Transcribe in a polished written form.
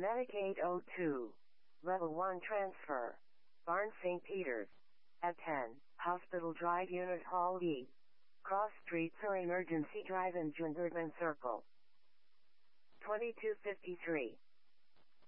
Medic 802. Level 1 transfer. Barn St. Peter's. At 10, Hospital Drive Unit Hall E. Cross Streets or Emergency Drive in Jungerman Circle. 2253.